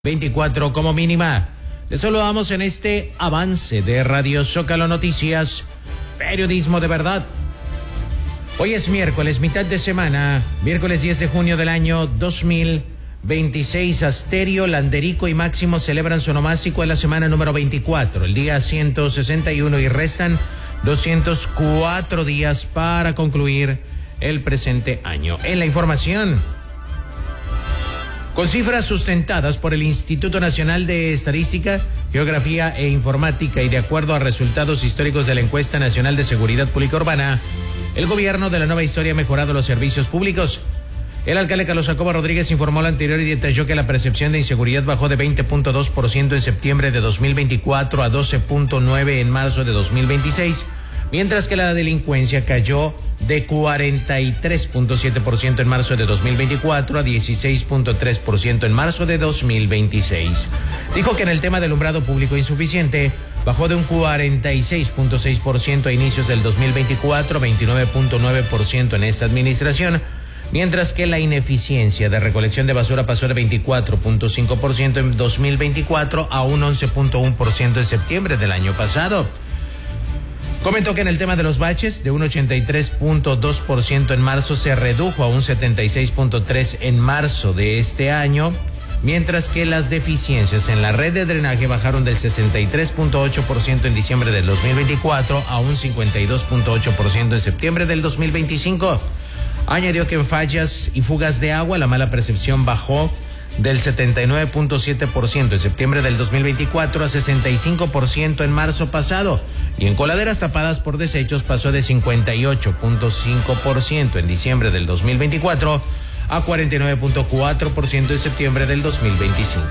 24 como mínima. Les saludamos en este avance de Radio Zócalo Noticias, periodismo de verdad. Hoy es miércoles, mitad de semana, miércoles 10 de junio del año 2026. Asterio, Landerico y Máximo celebran su onomástico en la semana número 24, el día 161, y restan 204 días para concluir el presente año. En la información, con cifras sustentadas por el Instituto Nacional de Estadística, Geografía e Informática y de acuerdo a resultados históricos de la Encuesta Nacional de Seguridad Pública Urbana, el gobierno de la nueva historia ha mejorado los servicios públicos. El alcalde Carlos Jacobo Rodríguez informó lo anterior y detalló que la percepción de inseguridad bajó de 20.2% en septiembre de 2024 a 12.9% en marzo de 2026, mientras que la delincuencia cayó de 43.7% en marzo de 2024 a 16.3% en marzo de 2026. Dijo que en el tema del alumbrado público insuficiente bajó de un 46.6% a inicios del 2024 a 29.9% en esta administración, mientras que la ineficiencia de recolección de basura pasó de 24.5% en 2024 a un 11.1% en septiembre del año pasado. Comentó que en el tema de los baches, de un 83.2% en marzo se redujo a un 76.3% en marzo de este año, mientras que las deficiencias en la red de drenaje bajaron del 63.8% en diciembre del 2024 a un 52.8% en septiembre del 2025. Añadió que en fallas y fugas de agua la mala percepción bajó del 79.7% en septiembre del 2024 a 65% en marzo pasado, y en coladeras tapadas por desechos pasó de 58.5% en diciembre del 2024 a 49.4% en septiembre del 2025.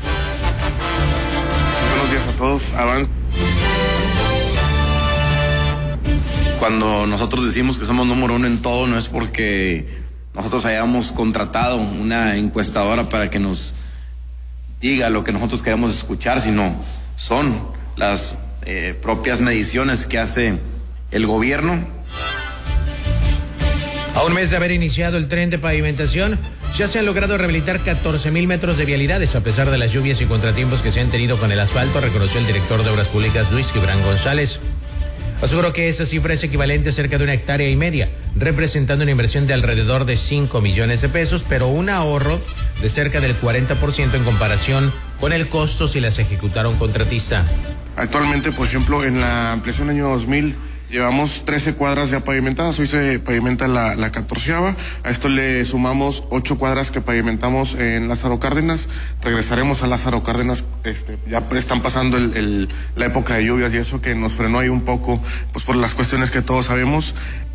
Buenos días a todos. Cuando nosotros decimos que somos número uno en todo, no es porque nosotros hayamos contratado una encuestadora para que nos diga lo que nosotros queremos escuchar, sino son las propias mediciones que hace el gobierno. A un mes de haber iniciado el tren de pavimentación, ya se han logrado rehabilitar 14,000 metros de vialidades a pesar de las lluvias y contratiempos que se han tenido con el asfalto, reconoció el director de Obras Públicas, Luis Gibran González. Aseguró que esa cifra es equivalente a cerca de 1,5 hectáreas, representando una inversión de alrededor de 5 millones de pesos, pero un ahorro de cerca del 40% en comparación con el costo si las ejecutara un contratista. Actualmente, por ejemplo, en la ampliación año 2000 llevamos 13 cuadras ya pavimentadas. Hoy se pavimenta la 14ª. A esto le sumamos 8 cuadras que pavimentamos en Lázaro Cárdenas. Regresaremos a Lázaro Cárdenas. Ya están pasando la época de lluvias y eso que nos frenó ahí un poco, pues por las cuestiones que todos sabemos.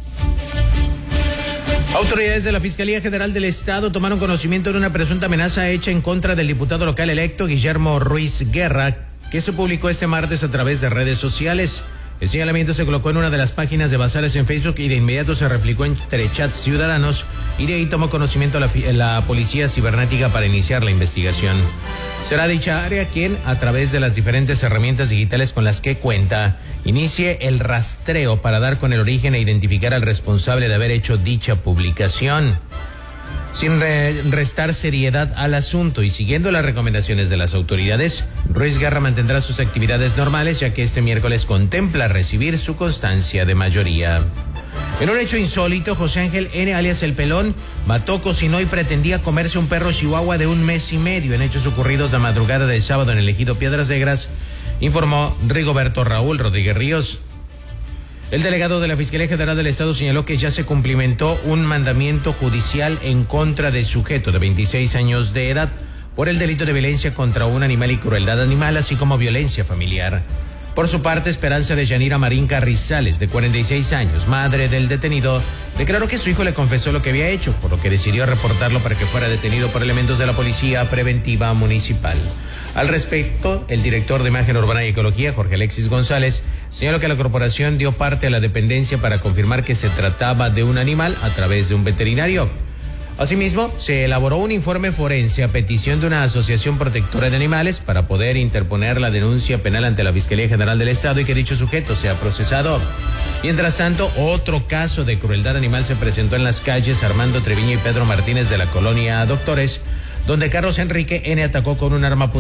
Autoridades de la Fiscalía General del Estado tomaron conocimiento de una presunta amenaza hecha en contra del diputado local electo Guillermo Ruiz Guerra, que se publicó este martes a través de redes sociales. El señalamiento se colocó en una de las páginas de bazares en Facebook y de inmediato se replicó entre chats ciudadanos, y de ahí tomó conocimiento la Policía Cibernética para iniciar la investigación. Será dicha área quien, a través de las diferentes herramientas digitales con las que cuenta, inicie el rastreo para dar con el origen e identificar al responsable de haber hecho dicha publicación. Sin restar seriedad al asunto y siguiendo las recomendaciones de las autoridades, Ruiz Guerra mantendrá sus actividades normales, ya que este miércoles contempla recibir su constancia de mayoría. En un hecho insólito, José Ángel N., alias El Pelón, mató, cocinó y pretendía comerse un perro chihuahua de 1 mes y medio en hechos ocurridos la madrugada del sábado en el ejido Piedras Negras, informó Rigoberto Raúl Rodríguez Ríos. El delegado de la Fiscalía General del Estado señaló que ya se cumplimentó un mandamiento judicial en contra del sujeto de 26 años de edad por el delito de violencia contra un animal y crueldad animal, así como violencia familiar. Por su parte, Esperanza de Yanira Marín Carrizales, de 46 años, madre del detenido, declaró que su hijo le confesó lo que había hecho, por lo que decidió reportarlo para que fuera detenido por elementos de la Policía Preventiva Municipal. Al respecto, el director de Imagen Urbana y Ecología, Jorge Alexis González, señaló que la corporación dio parte a la dependencia para confirmar que se trataba de un animal a través de un veterinario. Asimismo, se elaboró un informe forense a petición de una asociación protectora de animales para poder interponer la denuncia penal ante la Fiscalía General del Estado y que dicho sujeto sea procesado. Mientras tanto, otro caso de crueldad animal se presentó en las calles Armando Treviño y Pedro Martínez de la colonia Doctores, donde Carlos Enrique N. atacó con un arma